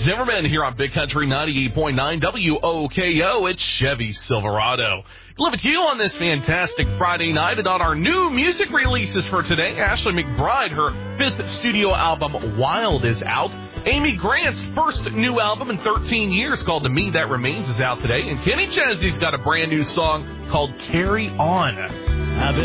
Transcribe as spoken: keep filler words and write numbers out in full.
Zimmerman here on Big Country ninety-eight point nine W O K O. It's Chevy Silverado. Live with you on this fantastic Friday night and on our new music releases for today. Ashley McBride, her fifth studio album, Wild, is out. Amy Grant's first new album in thirteen years, called To Me That Remains, is out today. And Kenny Chesney's got a brand new song called Carry On.